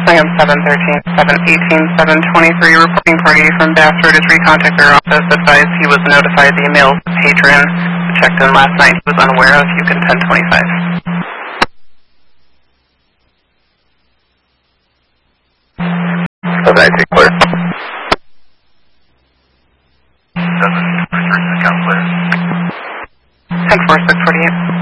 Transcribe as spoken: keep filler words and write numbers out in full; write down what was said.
Sangam seven thirteen, seven eighteen, seven twenty-three, reporting party from Bass Road is recontacted our office, advised he was notified the email patron checked in last night he was unaware of. You can ten twenty-five. Okay, take clear. seven twenty-three, account clear. ten four, six forty-eight.